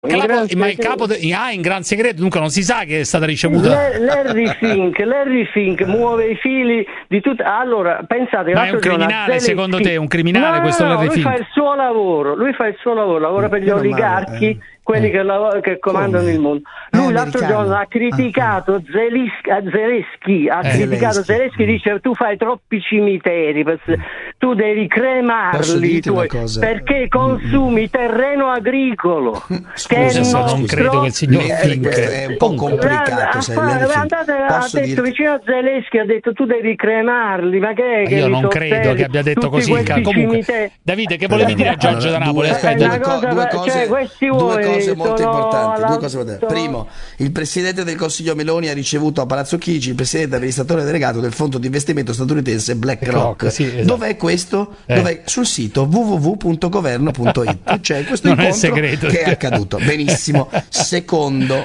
Ma il capo in gran segreto, dunque non si sa che è stata ricevuta. Larry Fink muove i fili di tutto. Allora, pensate, ma è un criminale, secondo te? È un criminale questo Larry Fink? Lui fa il suo lavoro, lavora per gli oligarchi, quelli che comandano il mondo. Lui l'altro giorno ha criticato Zelensky, dice: tu fai troppi cimiteri, tu devi cremarli perché consumi terreno agricolo. Non credo che il signor Fink è un po' complicato. Ha detto vicino a Zelensky, ha detto tu devi cremarli, ma che io non credo che abbia detto così. Comunque, Davide, che volevi dire a Giorgio da Napoli? Aspetta, due cose molto importanti. Primo, il presidente del Consiglio Meloni ha ricevuto a Palazzo Chigi il presidente amministratore delegato del fondo di investimento statunitense BlackRock. Sì, esatto. Dov'è questo? Dov'è? Sul sito www.governo.it. C'è questo non incontro è segreto, che è accaduto. Benissimo. Secondo,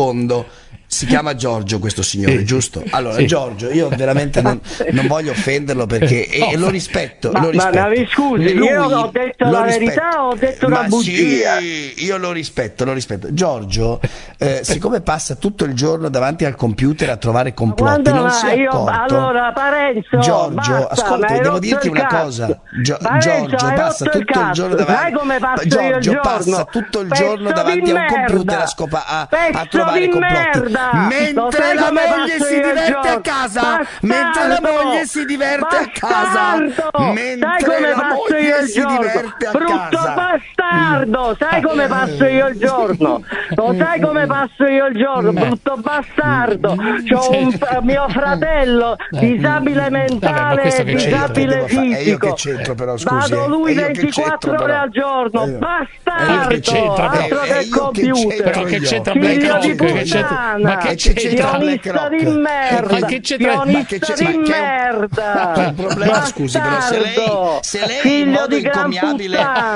si chiama Giorgio questo signore, giusto? Allora, Giorgio, io veramente non voglio offenderlo perché lo rispetto. Ma mi scusi, io ho detto la verità o ho detto una bugia? Sì, io lo rispetto. Giorgio, siccome passa tutto il giorno davanti al computer a trovare complotti, non si è accorto. Allora, Parenzo, Giorgio, ascolta, devo dirti una cosa. Giorgio passa tutto il giorno davanti. Giorgio passa tutto il giorno davanti a un computer a trovare complotti. Mentre la moglie si diverte a casa, mentre la moglie si diverte a casa, mentre la moglie si diverte a casa. Brutto bastardo, sai come passo io il giorno? Lo sai come passo io il giorno, brutto bastardo. C'ho un mio fratello disabile mentale e disabile fisico. E io che c'entro però, scusi? Vado lui 24 ore al giorno, bastardo, altro che computer. Però che c'entra BlackRock? Ma che c'entra BlackRock? Di merda, ma che c'entra? di merda. C'è un problema, scusi, però se lei in modo incomiabile,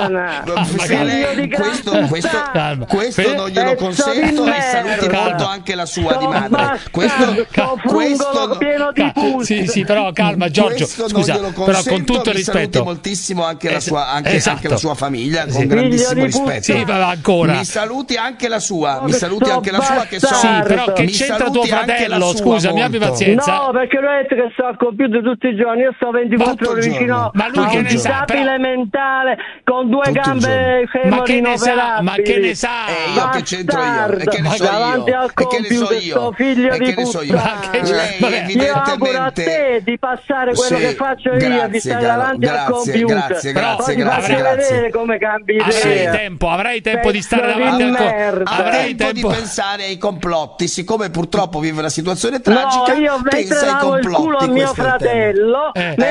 questo non glielo consento, e saluti molto anche la sua di madre. Questo pieno di puzza. Sì, però calma Giorgio, scusa, però con tutto il rispetto, moltissimo anche la sua anche la sua famiglia, con grandissimo rispetto. Sì, ancora. Mi saluti anche la sua, che so. Sì, però che c'entra tuo fratello? Scusa, mi abbi pazienza. No, perché lui ha detto che sto al computer tutti i giorni, io sto 24 ore vicino a un disabile mentale con due gambe femori inoperabili. Ma che ne sa? Io che c'entro io? E che ne so io? E che ne so io? Figlio di puttana. Io auguro a te di passare quello che faccio io, di stare davanti al computer. Grazie. Vedere come cambi idea. Avrai tempo di stare davanti al computer. Avrai tempo di pensare ai complotti, siccome purtroppo vive una situazione tragica. No, io mentre lavo il culo a mio fratello,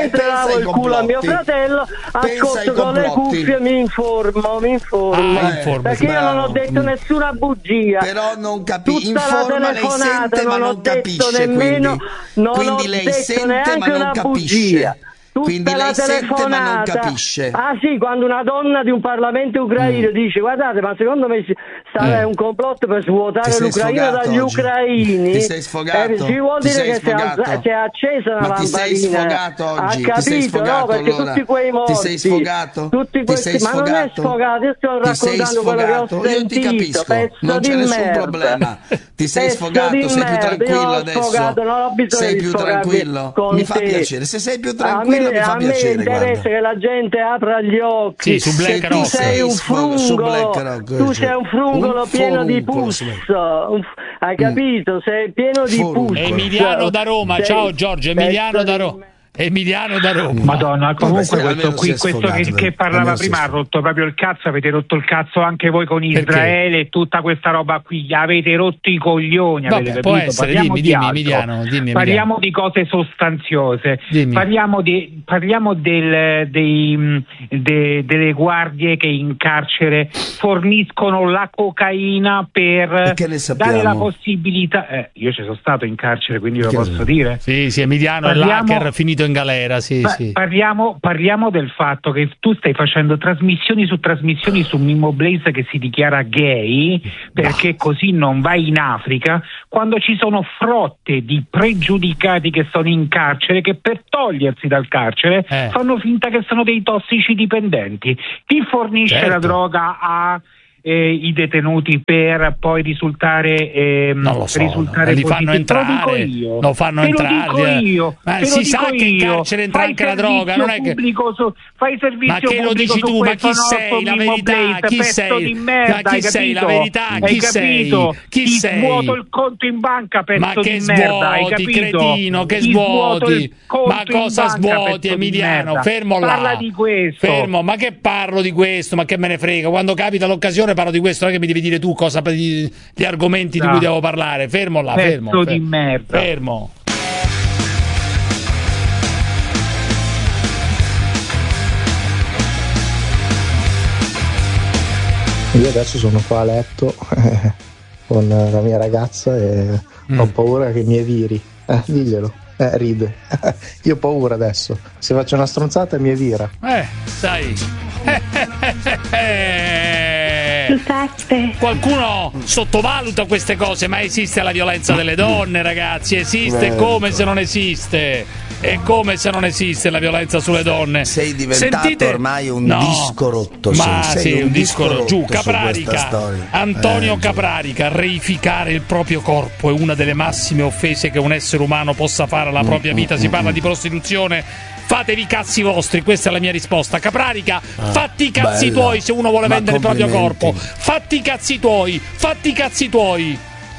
ascolto con le cuffie, mi informo. Perché io non ho detto nessuna bugia. Però non capisce. Informa, lei sente ma non capisce, quindi lei sente ma non capisce. Quindi lei sente ma non capisce. Ah sì, quando una donna di un parlamento ucraino dice: guardate, ma secondo me è un complotto per svuotare l'Ucraina dagli ucraini. Ti sei sfogato? Ci vuol dire che si è accesa una lampadina. Ma ti sei sfogato oggi? Ha capito, no? Perché allora. tutti quei morti. Ti sei sfogato? Ma non è sfogato, io sto raccontando quello che ho sentito. Io ti capisco, non c'è nessun problema. Ti sei sfogato, sei più tranquillo adesso. Sei più tranquillo? Mi fa piacere. Se sei più tranquillo mi fa piacere. A me interessa che la gente apra gli occhi. Sì, su BlackRock. Tu sei un frungolo pieno di pus. Hai capito? Sei pieno di pus. Emiliano da Roma. Ciao Giorgio, Emiliano da Roma. Madonna, comunque questo che parlava prima ha rotto proprio il cazzo. Avete rotto il cazzo anche voi con Israele e tutta questa roba qui, avete rotto i coglioni. Vabbè, può essere, dimmi Emiliano. Parliamo di cose sostanziose. Parliamo delle guardie che in carcere forniscono la cocaina per dare la possibilità. Io ci sono stato in carcere, quindi lo posso dire. Sì, Emiliano è l'hacker finito in galera. Sì. Parliamo del fatto che tu stai facendo trasmissioni su Mimmo Blaze che si dichiara gay perché così non vai in Africa, quando ci sono frotte di pregiudicati che sono in carcere, che per togliersi dal carcere fanno finta che sono dei tossici dipendenti. Chi fornisce la droga i detenuti per poi risultare non lo so, risultare li fanno entrare, lo fanno entrare. Si sa che in carcere entra anche la droga, non è che fai servizio ma che lo dici tu? Ma chi sei? La verità? Chi sei? Ma chi sei? La verità? Chi sei? Chi sei? Svuoto il conto in banca, pezzo di merda, hai capito? Cretino, che svuoti? Ma cosa svuoti, Emiliano? Fermo là. Parla di questo. Fermo, ma che parlo di questo? Ma che me ne frega? Quando capita l'occasione parlo di questo, non è che mi devi dire tu cosa gli argomenti di cui devo parlare. Fermo là, fermo. Pezzo di merda. Fermo. Io adesso sono qua a letto con la mia ragazza e ho paura che mi eviri. Diglielo. Ride. Io ho paura adesso. Se faccio una stronzata mi evira. Sai. Qualcuno sottovaluta queste cose, ma esiste la violenza delle donne, ragazzi. Esiste come se non esiste. È come se non esiste la violenza sulle donne. Sei diventato ormai un disco rotto. Ma sei un disco rotto. Giù, Caprarica. Antonio Caprarica, reificare il proprio corpo è una delle massime offese che un essere umano possa fare alla propria vita. Si parla di prostituzione. Fatevi i cazzi vostri, questa è la mia risposta. Caprarica, fatti i cazzi tuoi se uno vuole vendere il proprio corpo. Fatti i cazzi tuoi, fatti i cazzi tuoi.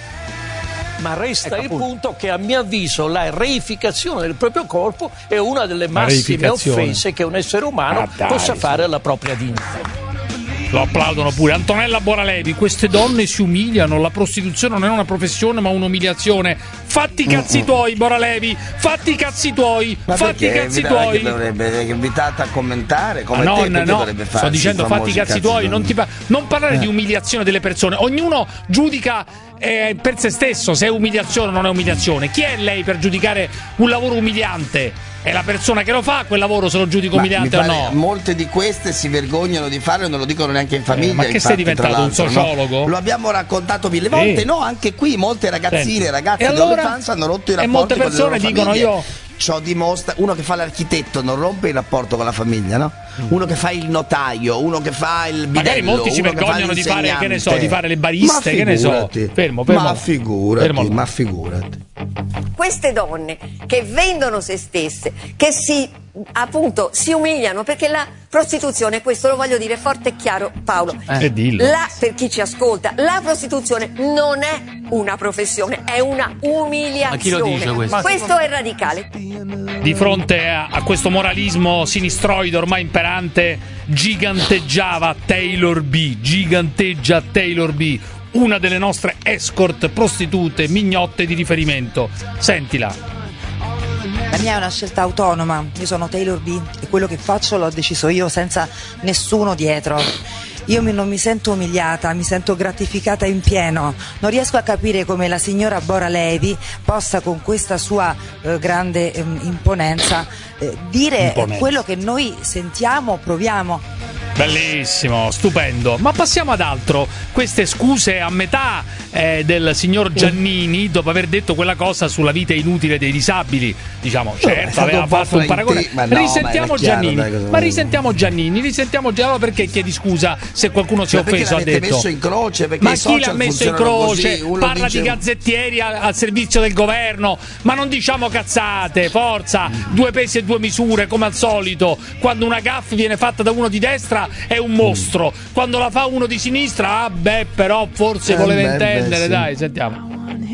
Ma resta il punto che a mio avviso la reificazione del proprio corpo è una delle massime offese che un essere umano possa fare alla propria dignità. Lo applaudono pure. Antonella Boralevi, queste donne si umiliano, la prostituzione non è una professione ma un'umiliazione. Fatti i cazzi tuoi, Boralevi, fatti i cazzi tuoi, fatti i cazzi tuoi. Dovrebbe invitata a commentare come dovrebbe fare. Sto dicendo fatti i cazzi tuoi, non parlare di umiliazione delle persone. Ognuno giudica per se stesso se è umiliazione o non è umiliazione. Chi è lei per giudicare un lavoro umiliante? È la persona che lo fa quel lavoro, se lo giudico umiliante o no? Molte di queste si vergognano di farlo e non lo dicono neanche in famiglia. Ma che sei diventato un sociologo? No? Lo abbiamo raccontato mille volte, no? Anche qui molte ragazzine, ragazzi e allora, fans hanno rotto i rapporti. E molte persone con le dicono famiglie. Ciò dimostra uno che fa l'architetto non rompe il rapporto con la famiglia, no? Uno che fa il notaio, uno che fa il bidello. Magari molti si vergognano di fare, che ne so, di fare le bariste, che ne so. Fermo. Ma figurati. Queste donne che vendono se stesse, che si umiliano, perché la prostituzione, questo lo voglio dire forte e chiaro, Paolo, per chi ci ascolta, la prostituzione non è una professione, è una umiliazione. Ma chi lo dice questo? Questo è radicale. Di fronte a questo moralismo sinistroide ormai imperante, giganteggia Taylor B, una delle nostre escort prostitute mignotte di riferimento. Sentila. La mia è una scelta autonoma, io sono Taylor B e quello che faccio l'ho deciso io senza nessuno dietro. Io non mi sento umiliata, mi sento gratificata in pieno. Non riesco a capire come la signora Boralevi possa con questa sua grande imponenza dire quello che noi sentiamo, proviamo. Bellissimo, stupendo. Ma passiamo ad altro. Queste scuse a metà del signor Giannini, dopo aver detto quella cosa sulla vita inutile dei disabili, diciamo, certo, aveva fatto un paragone. Risentiamo Giannini. Allora perché chiedi scusa se qualcuno si è offeso? Ha detto messo in croce, ma chi l'ha messo in croce? Parla di gazzettieri al servizio del governo, ma non diciamo cazzate, forza, 2 pesi e 2 misure come al solito. Quando una gaffe viene fatta da uno di destra è un mostro, quando la fa uno di sinistra però forse voleva intendere, sì. Dai, sentiamo.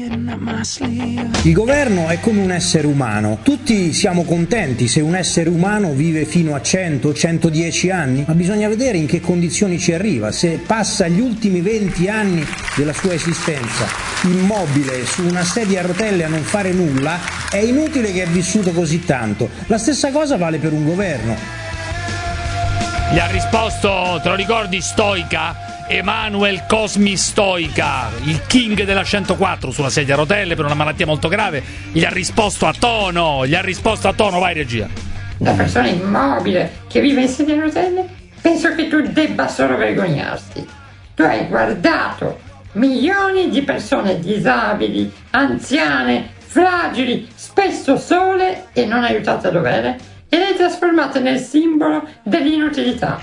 Il governo è come un essere umano, tutti siamo contenti se un essere umano vive fino a 100-110 anni, ma bisogna vedere in che condizioni ci arriva. Se passa gli ultimi 20 anni della sua esistenza immobile su una sedia a rotelle a non fare nulla, è inutile che è vissuto così tanto. La stessa cosa vale per un governo. Gli ha risposto, te lo ricordi, Stoica? Emanuel Cosmi Stoica, il king della 104 sulla sedia a rotelle per una malattia molto grave. Gli ha risposto a tono, vai regia. La persona immobile che vive in sedia a rotelle, penso che tu debba solo vergognarti. Tu hai guardato milioni di persone disabili, anziane, fragili, spesso sole e non aiutate a dovere, e le hai trasformate nel simbolo dell'inutilità.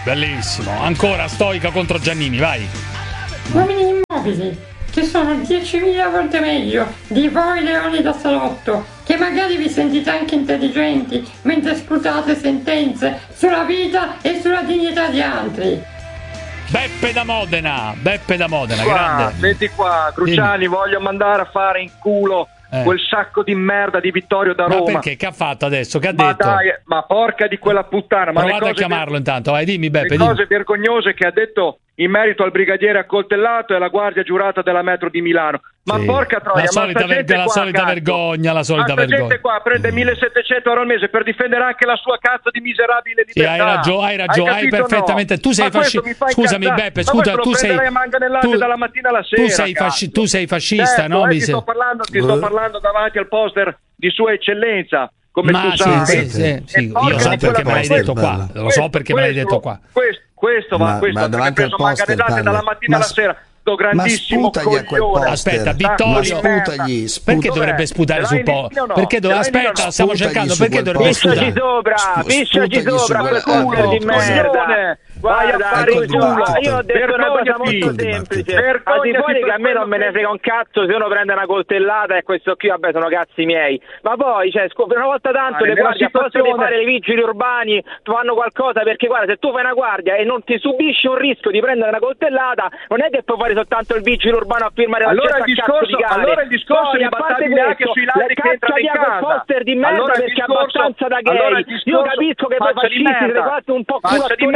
Bellissimo. Ancora Stoica contro Giannini, vai. Uomini immobili, che sono 10.000 volte meglio di voi leoni da salotto, che magari vi sentite anche intelligenti mentre sputate sentenze sulla vita e sulla dignità di altri. Beppe da Modena, qua, grande. Senti qua, Cruciani, voglio mandare a fare in culo quel sacco di merda di Vittorio da Roma. Ma perché? Che ha fatto adesso? Che ha ma detto? Dai, ma porca di quella puttana. Ma provate a chiamarlo intanto, vai, dimmi Beppe. Le cose vergognose che ha detto in merito al brigadiere accoltellato e alla guardia giurata della metro di Milano. Ma porca troia, la solita vergogna. Gente qua prende 1.700 euro al mese per difendere anche la sua cazzo di miserabile libertà. Sì, hai ragione, hai perfettamente. No? Tu sei fascista. Scusami Beppe, scusa, tu sei dalla mattina alla sera. Tu sei fascista, no? Ti sto parlando davanti al poster di Sua Eccellenza. Come tu sai. Sì. Io so perché me l'hai detto qua. Lo so perché me l'hai detto qua. Questo va davanti al poster dalla mattina alla sera. Grandissimo coglione. Aspetta, Vittorio, perché dovrebbe sputare sul po'? Perché aspetta, stiamo cercando, perché dovrebbe sputare? Pisciaci sopra quel culo di merda. Vai a fare il culo. Io ho detto una cosa molto semplice. Al di fuori che a me non me ne frega un cazzo se uno prende una coltellata e questo qui, vabbè, sono cazzi miei. Ma poi, una volta tanto le guardie, a posto di fare i vigili urbani, fanno qualcosa, perché guarda, se tu fai una guardia e non ti subisci un rischio di prendere una coltellata, non è che puoi fare soltanto il vigile urbano a firmare la allora il discorso è imbattabile anche sui ladri che entrano in casa. Poster di merda perché è abbastanza da gay. Io capisco che voi fascisti siete quasi un po'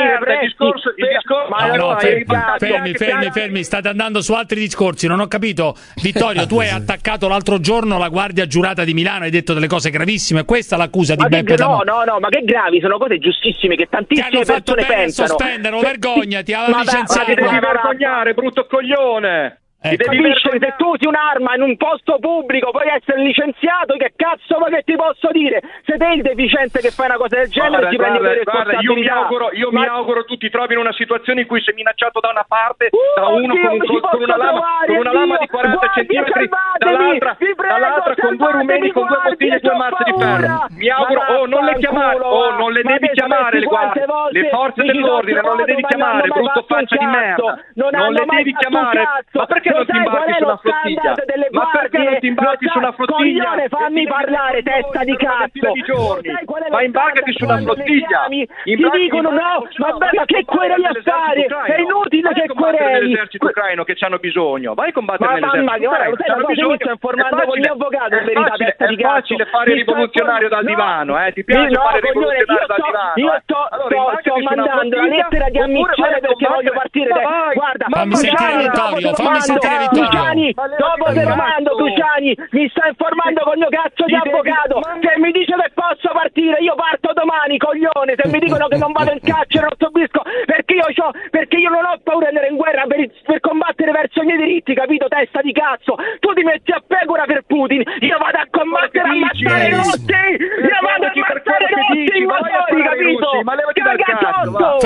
fermi, state andando su altri discorsi, non ho capito. Vittorio, tu hai attaccato l'altro giorno la guardia giurata di Milano, hai detto delle cose gravissime, questa è l'accusa di Beppe da Modena. No, ma che gravi, sono cose giustissime che tantissime persone pensano. Sospendono, vergognati, aveva licenziato. Ti devi vergognare, brutto coglione. Capisci che se tu usi un'arma in un posto pubblico puoi essere licenziato, che cazzo vuoi che ti posso dire? Se te il deficiente che fai una cosa del genere ti prendi le responsabilità. Io mi auguro tu ti trovi in una situazione in cui sei minacciato da una parte, da uno con una lama di 40 centimetri, dall'altra con due rumeni, con due bottiglie e due mazze di ferro. Mi auguro, non le chiamare, non le devi chiamare le guardie, le forze dell'ordine, non le devi chiamare, brutto faccia di merda, non le devi chiamare. Ma perché non ti imbarchi su una flottiglia? Ma perché non ti imbarchi su una flottiglia? Fammi parlare, testa di cazzo. Ma imbarcati su una flottiglia. Ti dicono no, ma che quereli a fare? È inutile che quereli. L'esercito ucraino che ci hanno bisogno. Vai a combattere nell'esercito ucraino. Mi sto informando con il mio avvocato, in verità, testa di cazzo. È facile fare rivoluzionario dal divano, ti piace fare rivoluzionario dal divano? Io sto mandando la lettera di ammissione perché voglio partire. Guarda, fammi sentire Vittorio, Cruciani, dopo te lo mando, Cruciani, mi sta informando con il mio cazzo di avvocato che mi dice che posso partire, io parto domani, coglione. Se mi dicono che non vado in carcere non subisco, perché io non ho paura di andare in guerra per combattere verso i miei diritti, capito, testa di cazzo? Tu ti metti a pecora per Putin, io vado a combattere a ammazzare i russi, io vado a ammazzare i russi invasori, capito? Ma levati dal cazzo.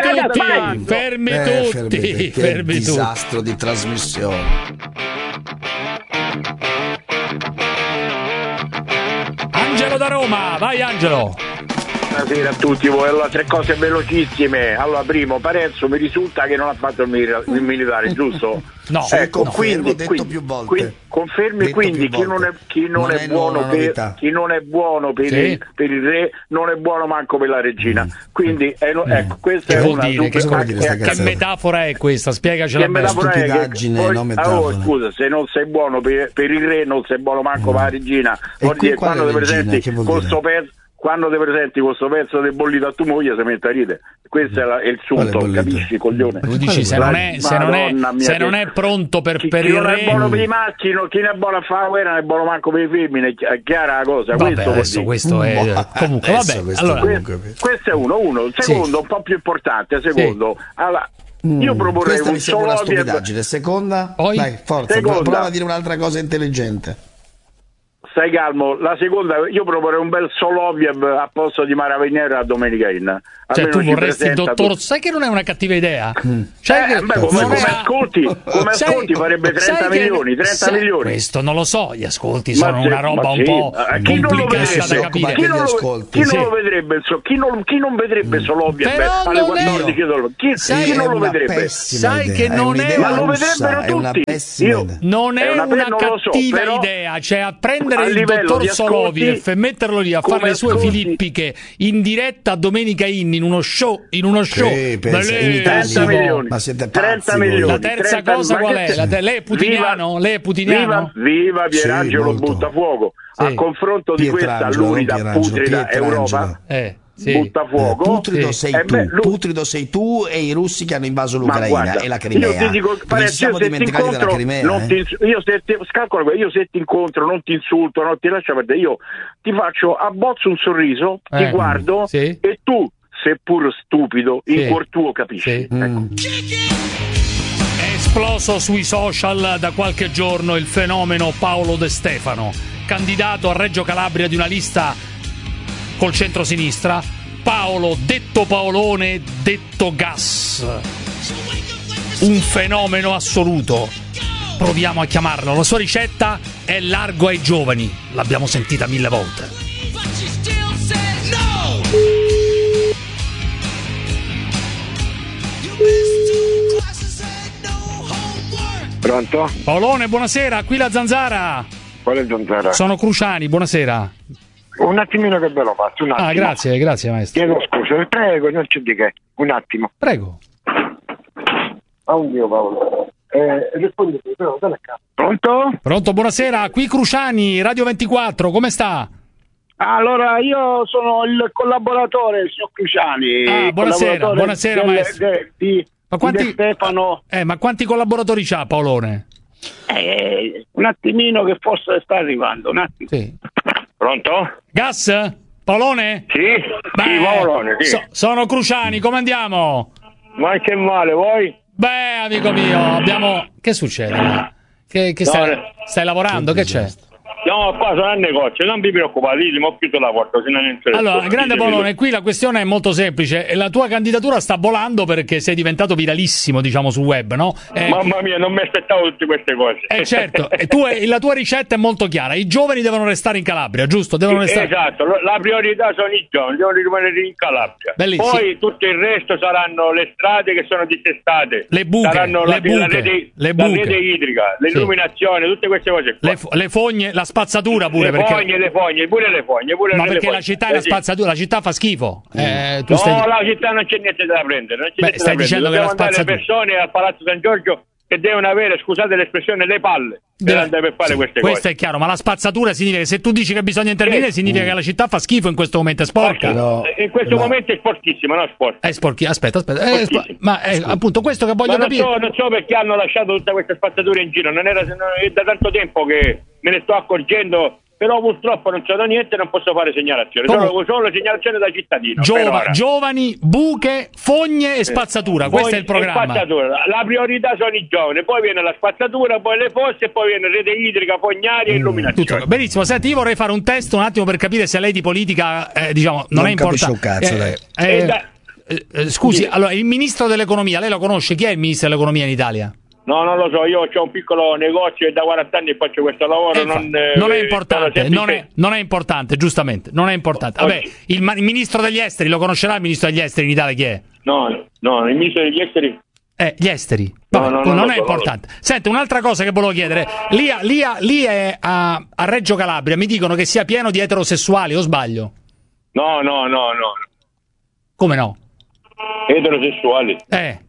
Fermi tutti. Che disastro di trasmissione. Angelo da Roma, vai Angelo. Buonasera a tutti voi. Allora, tre cose velocissime. Allora, primo, Parenzo mi risulta che non ha fatto il militare, giusto? No, ecco, confermo, detto più volte. Confermi quindi chi non è buono per il re non è buono manco per la regina. Quindi ecco, questa che è vuol una dire? Che metafora è questa? Spiegacela bene. Stupidaggine, no metafora. Scusa, se non sei buono per il re non sei buono manco per la regina. Vuol dire quando ti presenti con sto pezzo. Quando ti presenti con questo pezzo di bollito a tua moglie si mette a ridere. Questo è il sunto, capisci, coglione? Tu dici se non è pronto per il re. Chi non è buono per i maschi, chi non è buono a fare la guerra non è buono manco per le femmine, è chiara la cosa. Questo è comunque vabbè. Allora, questo è uno. Secondo, un po' più importante, allora io proporrei un solo una stupidaggine. Seconda? Dai, forza, prova a dire un'altra cosa intelligente. stai calmo. La seconda, io proporrei un bel Soloviev a posto di Maraviniera a Domenica Inn. Cioè tu vorresti il dottor, sai che non è una cattiva idea? Cioè, come ascolti farebbe 30 milioni, 30 milioni. Questo non lo so, gli ascolti sono una roba un po' complicata da capire. Chi non vedrebbe Soloviev alle 14? Chi non lo vedrebbe? Sai che non è una cattiva idea, cioè a prendere il dottor Soloviev e metterlo lì a fare le sue filippiche in diretta a Domenica Inn in uno show bellissimo. Ma siete pazzi, 30 milioni. La terza cosa qual è? Lei è putiniano? Viva Pierangelo Buttafuoco. A confronto di questa lurida, putrida Europa, Buttafuoco, putrido sei putrido sei tu e i russi che hanno invaso l'Ucraina e la Crimea. Io ti dico, non siamo dimenticati della Crimea. Io se ti incontro non ti insulto, non ti lascio perdere, io ti faccio abbozzo un sorriso, ti guardo e tu, seppur stupido, in cuor tuo capisci. Ecco. È esploso sui social da qualche giorno il fenomeno Paolo De Stefano, candidato a Reggio Calabria di una lista col centro-sinistra. Paolo, detto Paolone, detto Gas, un fenomeno assoluto. Proviamo a chiamarlo. La sua ricetta è largo ai giovani, l'abbiamo sentita 1000 volte. Pronto? Paolone, buonasera, qui la Zanzara. Quale Zanzara? Sono Cruciani, buonasera. Un attimino che ve lo faccio, un attimo. Grazie maestro. Chiedo scusa, prego, non c'è di che. Un attimo. Prego. Oddio Paolo. Rispondi, però, dalla casa. Pronto? Pronto, buonasera, qui Cruciani, Radio 24, come sta? Allora, io sono il collaboratore, signor Cruciani. Buonasera maestro. Ma quanti Stefano? Ma quanti collaboratori c'ha Paolone? Un attimino che forse sta arrivando, un attimo. Sì. Pronto? Gas? Paolone? Sì, Paolone, sì. Sono Cruciani, come andiamo? Ma che male, voi? Beh, amico mio, abbiamo... Che succede? Stai lavorando? Che c'è? No, qua sono al negozio, non vi preoccupate, io ho chiuso la porta, se non interessa. Allora, grande Paolone, qui la questione è molto semplice. La tua candidatura sta volando perché sei diventato viralissimo, diciamo, sul web, no? Mamma mia, non mi aspettavo tutte queste cose. Certo, e la tua ricetta è molto chiara. I giovani devono restare in Calabria, giusto? Esatto, la priorità sono i giovani, devono rimanere in Calabria. Bellissimo. Poi tutto il resto saranno le strade che sono dissestate. Le buche, saranno la rete idrica, l'illuminazione, tutte queste cose qua. Le fogne, la spazzatura pure. Le fogne. Ma perché la città è la spazzatura, la città fa schifo. La città non c'è niente da prendere. Stai dicendo che la spazzatura... le persone al Palazzo San Giorgio che devono avere, scusate l'espressione, le palle per andare per fare queste cose. Questo è chiaro, ma la spazzatura significa che se tu dici che bisogna intervenire significa che la città fa schifo in questo momento, è sporca. In questo momento è sporchissima, no sporca. È sporchi, aspetta. Ma è appunto questo che voglio capire. Non so perché hanno lasciato tutte queste spazzature in giro, è da tanto tempo che me ne sto accorgendo. Però purtroppo non c'è da niente, non posso fare segnalazione, solo segnalazione da cittadino. Giovani, buche, fogne e spazzatura, questo è il programma. La priorità sono i giovani, poi viene la spazzatura, poi le fosse, poi viene rete idrica, fognaria e illuminazione. Tutto. Benissimo, senti, io vorrei fare un test un attimo per capire se lei di politica, diciamo, non è importante. Un cazzo, lei. Scusi, allora, il ministro dell'economia, lei lo conosce? Chi è il ministro dell'economia in Italia? No, non lo so, io ho un piccolo negozio e da 40 anni faccio questo lavoro. Non è importante, non è importante, giustamente, non è importante. Vabbè, il ministro degli esteri, lo conoscerà il ministro degli esteri in Italia chi è? No, il ministro degli esteri? Gli esteri. Vabbè, non è importante. Senti, un'altra cosa che volevo chiedere, lì è a Reggio Calabria, mi dicono che sia pieno di eterosessuali, o sbaglio? No. Come no? Eterosessuali?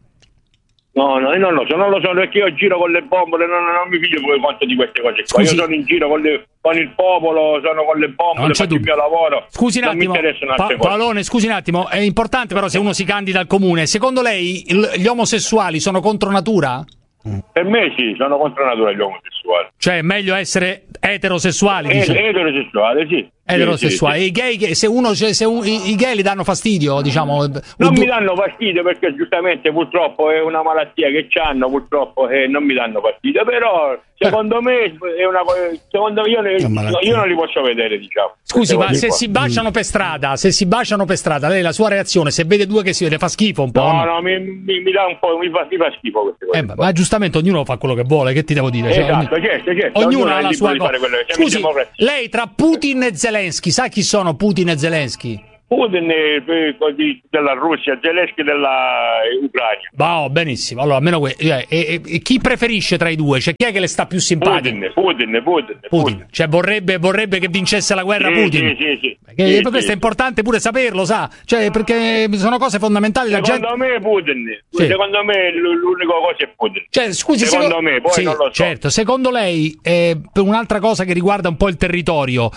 No, non lo so, perché io giro con le bombole, non mi figlio poi conto di queste cose qua. Io sono in giro con il popolo, sono con le bombole, faccio il mio lavoro. Scusi un attimo, Paolone, scusi un attimo, è importante però se uno si candida al comune, secondo lei gli omosessuali sono contro natura? Per me sì, sono contro natura gli omosessuali. Cioè è meglio essere eterosessuali, dice. Eterosessuale, sì. Eterosessuali. Sì. E i gay, i gay li danno fastidio, diciamo? Non mi danno fastidio perché giustamente purtroppo è una malattia che c'hanno, purtroppo non mi danno fastidio, però Secondo me è una secondo io non li posso vedere, diciamo. Scusi, ma se si baciano per strada, lei la sua reazione, se vede due che si vede, fa schifo un po'? No, mi dà un po', mi fa schifo queste cose. Ma giustamente ognuno fa quello che vuole, che ti devo dire? Esatto, certo. Ognuno ha la sua cosa. Scusi, lei tra Putin e Zelensky, sa chi sono Putin e Zelensky? Putin della Russia, Zelensky della Ucraina. Benissimo. Allora, almeno e chi preferisce tra i due? Cioè, chi è che le sta più simpatico? Putin. Cioè, vorrebbe che vincesse la guerra Putin. Sì. Questo è importante pure saperlo, sa? Cioè, perché sono cose fondamentali. Secondo me Putin. Sì. Secondo me l'unica cosa è Putin. Cioè, scusi, secondo me, poi non lo so. Certo, secondo lei, per un'altra cosa che riguarda un po' il territorio,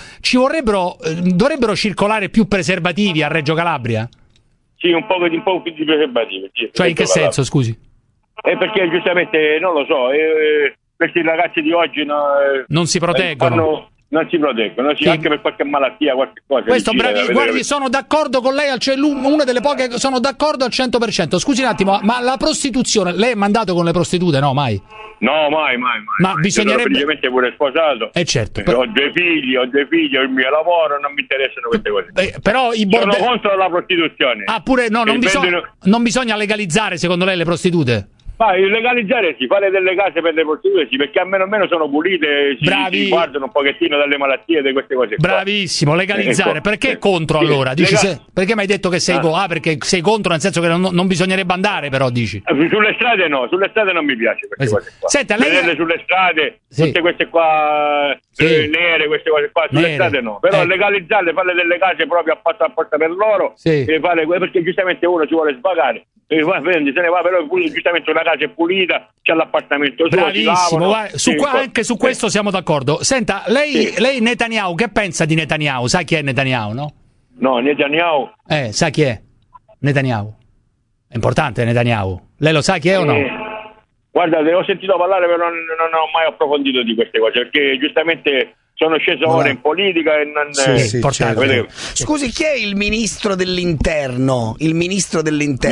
dovrebbero circolare più preservativi a Reggio Calabria? Sì, un po' più di preservativi. Sì, cioè, in che senso, scusi? Perché giustamente, non lo so, questi ragazzi di oggi non si proteggono. Non si proteggono, anche per qualche malattia, qualche cosa. Questo guardi, sono d'accordo con lei, una delle poche, sono d'accordo al 100%. Scusi un attimo, ma la prostituzione, lei è mandato con le prostitute? No, mai? No, mai. Ma bisognerebbe... Sono semplicemente pure sposato. Certo. Ho due figli, il mio lavoro, non mi interessano queste cose. Però sono contro la prostituzione. Pure no, non bisogna legalizzare, secondo lei, le prostitute? Legalizzare sì, fare delle case per le prostitute sì, perché almeno sono pulite, si guardano un pochettino dalle malattie di queste cose. Bravissimo, legalizzare. Perché contro allora? Dici perché mi hai detto che sei perché sei contro, nel senso che non bisognerebbe andare, però dici. Sulle strade no, non mi piace queste cose qua. Senta, lei vederle sulle strade, tutte queste qua nere, queste cose qua, sulle strade no. Però legalizzarle, fare delle case proprio apposta per loro, e fare, perché giustamente uno ci vuole svagare. Se ne va, però giustamente una casa è pulita, c'è l'appartamento suo. Bravissimo, anche su questo siamo d'accordo. Senta, lei Netanyahu, che pensa di Netanyahu? Sa chi è Netanyahu, no? No, Netanyahu. Sa chi è? Netanyahu. È importante Netanyahu. Lei lo sa chi è o no? Guarda, ne ho sentito parlare, però non ho mai approfondito di queste cose, perché giustamente sono sceso ora in politica e non certo. Scusi, chi è il ministro dell'interno? Il dottor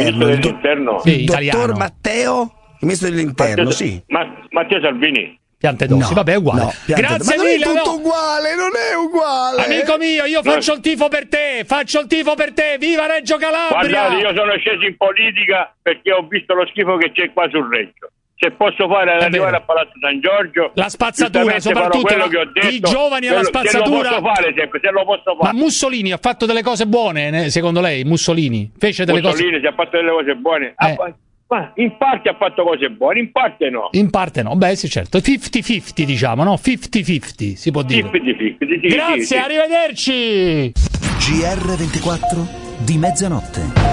Matteo? Il ministro dell'interno, Matteo Salvini. Piantedosi, vabbè, è uguale. Grazie mille. Ma non è tutto uguale, non è uguale. Amico mio, io faccio il tifo per te, viva Reggio Calabria! Guardate, io sono sceso in politica perché ho visto lo schifo che c'è qua sul Reggio. Se posso fare ad arrivare a Palazzo San Giorgio, la spazzatura, soprattutto i giovani alla spazzatura. Se lo posso fare sempre, se lo posso fare. Ma Mussolini ha fatto delle cose buone, secondo lei? Mussolini fece delle cose. Mussolini ha fatto delle cose buone. Ma in parte ha fatto cose buone, in parte no. In parte no, beh sì, certo. 50-50 diciamo, no? 50-50 si può dire. 50-50. Grazie, sì. Arrivederci. GR24 di mezzanotte.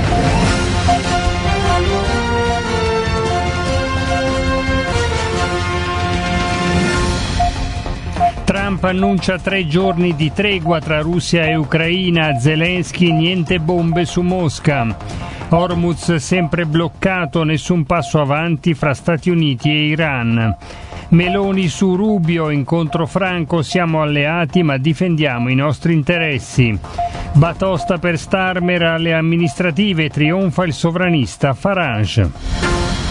Trump annuncia 3 giorni di tregua tra Russia e Ucraina, Zelensky niente bombe su Mosca. Hormuz sempre bloccato, nessun passo avanti fra Stati Uniti e Iran. Meloni su Rubio, incontro franco, siamo alleati ma difendiamo i nostri interessi. Batosta per Starmer alle amministrative, trionfa il sovranista Farage.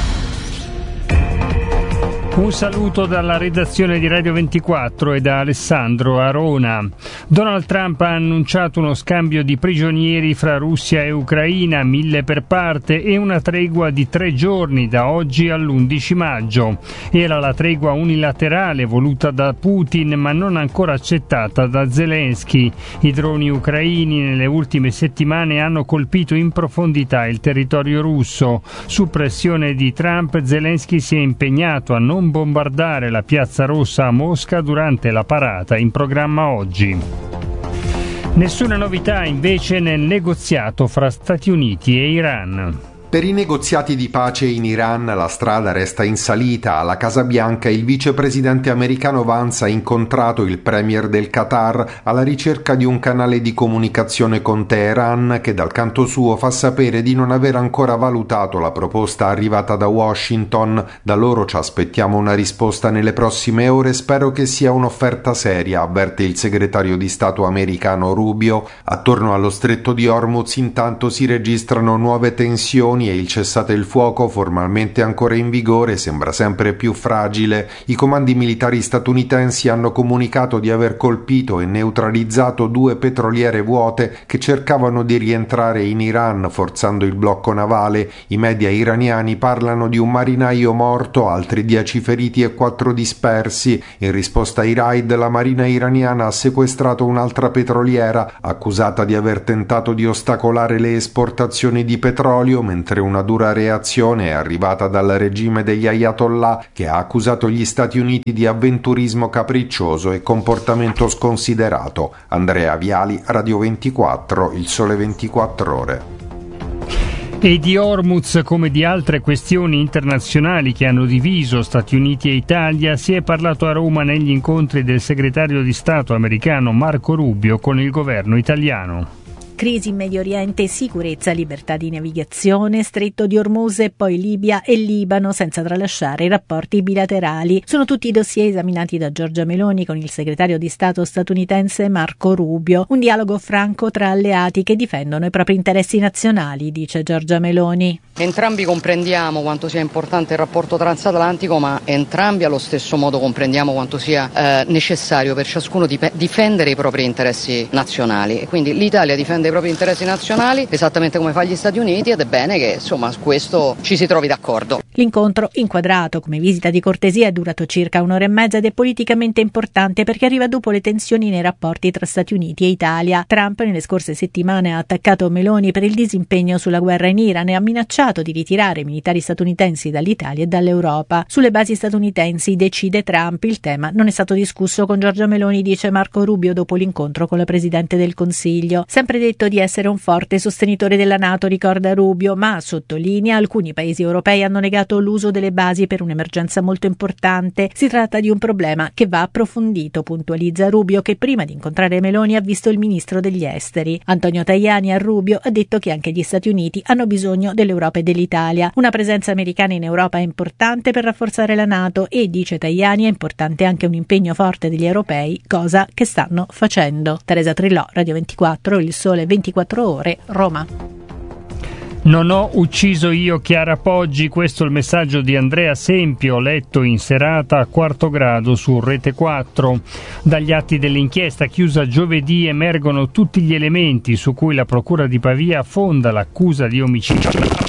Un saluto dalla redazione di Radio 24 e da Alessandro Arona. Donald Trump ha annunciato uno scambio di prigionieri fra Russia e Ucraina, 1000 per parte, e una tregua di 3 giorni da oggi all'11 maggio. Era la tregua unilaterale voluta da Putin ma non ancora accettata da Zelensky. I droni ucraini nelle ultime settimane hanno colpito in profondità il territorio russo. Su pressione di Trump, Zelensky si è impegnato a non bombardare la Piazza Rossa a Mosca durante la parata in programma oggi. Nessuna novità invece nel negoziato fra Stati Uniti e Iran. Per i negoziati di pace in Iran la strada resta in salita. Alla Casa Bianca il vicepresidente americano Vance ha incontrato il premier del Qatar alla ricerca di un canale di comunicazione con Teheran, che dal canto suo fa sapere di non aver ancora valutato la proposta arrivata da Washington. Da loro ci aspettiamo una risposta nelle prossime ore, spero che sia un'offerta seria, avverte il segretario di Stato americano Rubio. Attorno allo stretto di Hormuz intanto si registrano nuove tensioni tensioni e il cessate il fuoco, formalmente ancora in vigore, sembra sempre più fragile. I comandi militari statunitensi hanno comunicato di aver colpito e neutralizzato 2 petroliere vuote che cercavano di rientrare in Iran forzando il blocco navale. I media iraniani parlano di un marinaio morto, altri 10 feriti e 4 dispersi. In risposta ai raid, la marina iraniana ha sequestrato un'altra petroliera accusata di aver tentato di ostacolare le esportazioni di petrolio, mentre una dura reazione è arrivata dal regime degli Ayatollah, che ha accusato gli Stati Uniti di avventurismo capriccioso e comportamento sconsiderato. Andrea Viali, Radio 24, Il Sole 24 Ore. E di Hormuz, come di altre questioni internazionali che hanno diviso Stati Uniti e Italia, si è parlato a Roma negli incontri del segretario di Stato americano Marco Rubio con il governo italiano. Crisi in Medio Oriente, sicurezza, libertà di navigazione, Stretto di Ormuz e poi Libia e Libano, senza tralasciare i rapporti bilaterali. Sono tutti i dossier esaminati da Giorgia Meloni con il segretario di Stato statunitense Marco Rubio. Un dialogo franco tra alleati che difendono i propri interessi nazionali, dice Giorgia Meloni. Entrambi comprendiamo quanto sia importante il rapporto transatlantico, ma entrambi allo stesso modo comprendiamo quanto sia necessario per ciascuno difendere i propri interessi nazionali. E quindi l'Italia difende i propri interessi nazionali esattamente come fa gli Stati Uniti, ed è bene che insomma su questo ci si trovi d'accordo. L'incontro, inquadrato come visita di cortesia, è durato circa 1 ora e mezza ed è politicamente importante perché arriva dopo le tensioni nei rapporti tra Stati Uniti e Italia. Trump nelle scorse settimane ha attaccato Meloni per il disimpegno sulla guerra in Iran e ha minacciato di ritirare i militari statunitensi dall'Italia e dall'Europa. Sulle basi statunitensi decide Trump. Il tema non è stato discusso con Giorgia Meloni, dice Marco Rubio dopo l'incontro con la Presidente del Consiglio. Sempre detto di essere un forte sostenitore della NATO, ricorda Rubio, ma sottolinea alcuni paesi europei hanno negato l'uso delle basi per un'emergenza molto importante. Si tratta di un problema che va approfondito, puntualizza Rubio, che prima di incontrare Meloni ha visto il ministro degli esteri. Antonio Tajani a Rubio ha detto che anche gli Stati Uniti hanno bisogno dell'Europa e dell'Italia. Una presenza americana in Europa è importante per rafforzare la NATO e, dice Tajani, è importante anche un impegno forte degli europei, cosa che stanno facendo. Teresa Trillò, Radio 24, Il Sole 24 Ore, Roma. Non ho ucciso io Chiara Poggi, questo è il messaggio di Andrea Sempio, letto in serata a quarto grado su Rete 4. Dagli atti dell'inchiesta chiusa giovedì emergono tutti gli elementi su cui la Procura di Pavia fonda l'accusa di omicidio.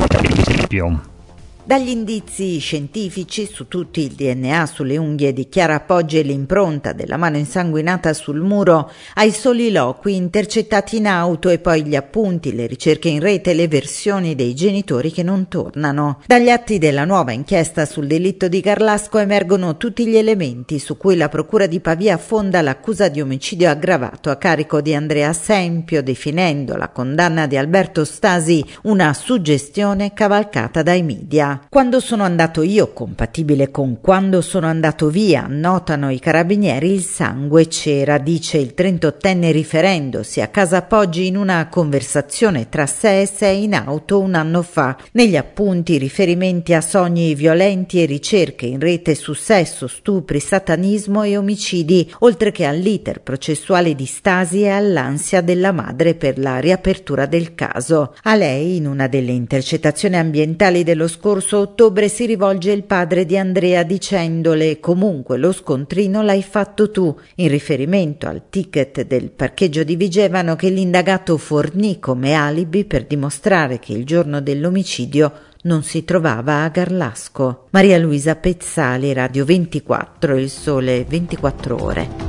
Dagli indizi scientifici su tutti il DNA sulle unghie di Chiara Poggi e l'impronta della mano insanguinata sul muro, ai soliloqui intercettati in auto e poi gli appunti, le ricerche in rete e le versioni dei genitori che non tornano. Dagli atti della nuova inchiesta sul delitto di Garlasco emergono tutti gli elementi su cui la Procura di Pavia fonda l'accusa di omicidio aggravato a carico di Andrea Sempio, definendo la condanna di Alberto Stasi una suggestione cavalcata dai media. Quando sono andato io, compatibile con quando sono andato via, notano i carabinieri, il sangue c'era, dice il 38enne riferendosi a casa Poggi in una conversazione tra sé e sé in auto un anno fa. Negli appunti riferimenti a sogni violenti e ricerche in rete su sesso, stupri, satanismo e omicidi, oltre che all'iter processuale di Stasi e all'ansia della madre per la riapertura del caso. A lei, in una delle intercettazioni ambientali dello scorso ottobre, si rivolge il padre di Andrea dicendole: comunque lo scontrino l'hai fatto tu, in riferimento al ticket del parcheggio di Vigevano che l'indagato fornì come alibi per dimostrare che il giorno dell'omicidio non si trovava a Garlasco. Maria Luisa Pezzali, Radio 24, Il Sole 24 Ore.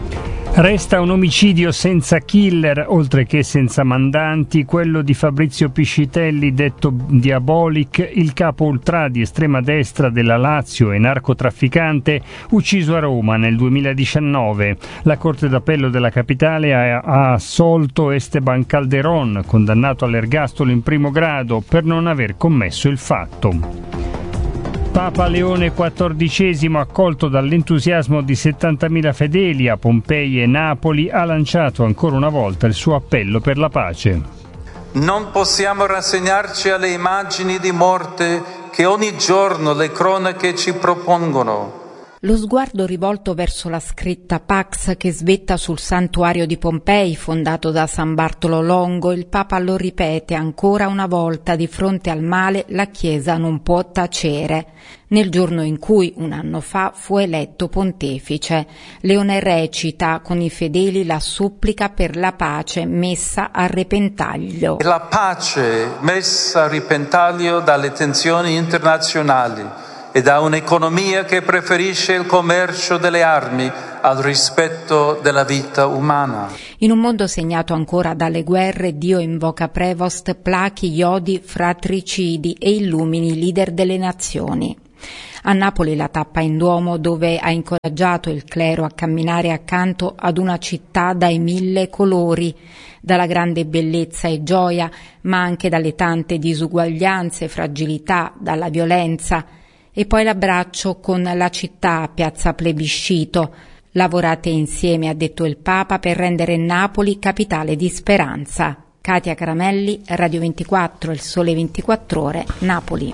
Resta un omicidio senza killer, oltre che senza mandanti, quello di Fabrizio Piscitelli, detto Diabolic, il capo ultra di estrema destra della Lazio e narcotrafficante, ucciso a Roma nel 2019. La Corte d'Appello della capitale ha assolto Esteban Calderón, condannato all'ergastolo in primo grado per non aver commesso il fatto. Papa Leone XIV, accolto dall'entusiasmo di 70.000 fedeli a Pompei e Napoli, ha lanciato ancora una volta il suo appello per la pace. Non possiamo rassegnarci alle immagini di morte che ogni giorno le cronache ci propongono. Lo sguardo rivolto verso la scritta Pax che svetta sul santuario di Pompei, fondato da San Bartolo Longo, il Papa lo ripete ancora una volta: di fronte al male la Chiesa non può tacere. Nel giorno in cui, un anno fa, fu eletto pontefice, Leone recita con i fedeli la supplica per la pace messa a repentaglio. La pace messa a repentaglio dalle tensioni internazionali e da un'economia che preferisce il commercio delle armi al rispetto della vita umana. In un mondo segnato ancora dalle guerre, Dio invoca Prevost, plachi gli odi fratricidi e illumini i leader delle nazioni. A Napoli la tappa in Duomo, dove ha incoraggiato il clero a camminare accanto ad una città dai 1000 colori, dalla grande bellezza e gioia, ma anche dalle tante disuguaglianze, fragilità, dalla violenza. E poi l'abbraccio con la città a Piazza Plebiscito. Lavorate insieme, ha detto il Papa, per rendere Napoli capitale di speranza. Katia Caramelli, Radio 24, Il Sole 24 Ore, Napoli.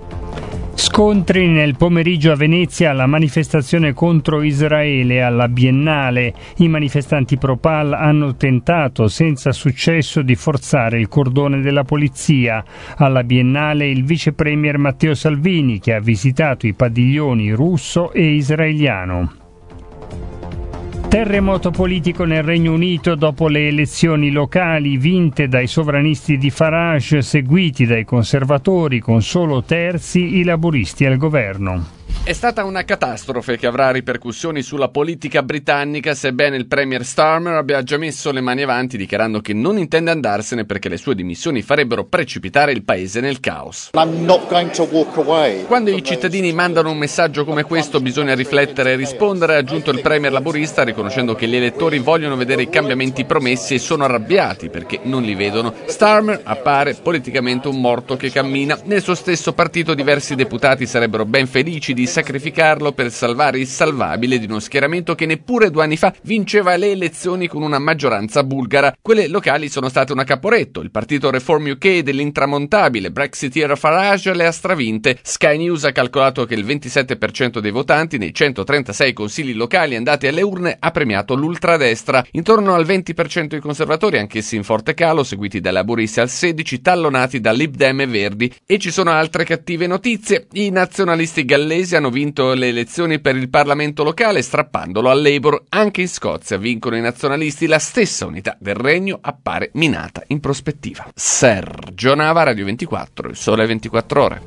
Scontri nel pomeriggio a Venezia alla manifestazione contro Israele alla Biennale. I manifestanti pro-Pal hanno tentato senza successo di forzare il cordone della polizia. Alla Biennale il vice premier Matteo Salvini, che ha visitato i padiglioni russo e israeliano. Terremoto politico nel Regno Unito dopo le elezioni locali vinte dai sovranisti di Farage, seguiti dai conservatori, con solo terzi i laburisti al governo. È stata una catastrofe che avrà ripercussioni sulla politica britannica, sebbene il premier Starmer abbia già messo le mani avanti dichiarando che non intende andarsene perché le sue dimissioni farebbero precipitare il paese nel caos. Quando i cittadini mandano un messaggio come questo bisogna riflettere e rispondere, ha aggiunto il premier laburista, riconoscendo che gli elettori vogliono vedere i cambiamenti promessi e sono arrabbiati perché non li vedono. Starmer appare politicamente un morto che cammina. Nel suo stesso partito diversi deputati sarebbero ben felici di sacrificarlo per salvare il salvabile di uno schieramento che neppure 2 anni fa vinceva le elezioni con una maggioranza bulgara. Quelle locali sono state una Caporetto. Il partito Reform UK dell'intramontabile brexitiero Farage le ha stravinte. Sky News ha calcolato che il 27% dei votanti nei 136 consigli locali andati alle urne ha premiato l'ultradestra. Intorno al 20% i conservatori, anch'essi in forte calo, seguiti dai laburisti al 16%, tallonati da Lib Dem e Verdi. E ci sono altre cattive notizie. I nazionalisti gallesi hanno vinto le elezioni per il Parlamento locale strappandolo al Labour. Anche in Scozia vincono i nazionalisti, la stessa unità del regno appare minata in prospettiva. Sergio Nava, Radio 24, Il Sole 24 Ore.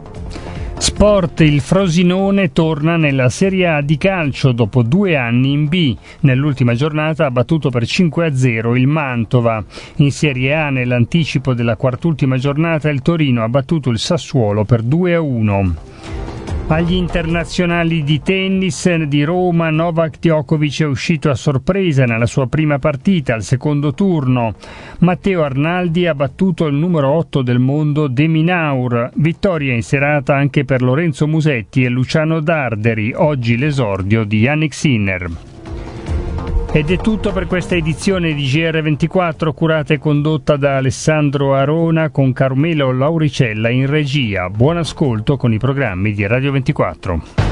Sport, il Frosinone torna nella Serie A di calcio dopo 2 anni in B. Nell'ultima giornata ha battuto per 5-0 il Mantova. In Serie A, nell'anticipo della quart'ultima giornata, il Torino ha battuto il Sassuolo per 2-1. Agli internazionali di tennis di Roma, Novak Djokovic è uscito a sorpresa nella sua prima partita al secondo turno. Matteo Arnaldi ha battuto il numero 8 del mondo De Minaur. Vittoria in serata anche per Lorenzo Musetti e Luciano Darderi, oggi l'esordio di Yannick Sinner. Ed è tutto per questa edizione di GR24, curata e condotta da Alessandro Arona con Carmelo Lauricella in regia. Buon ascolto con i programmi di Radio 24.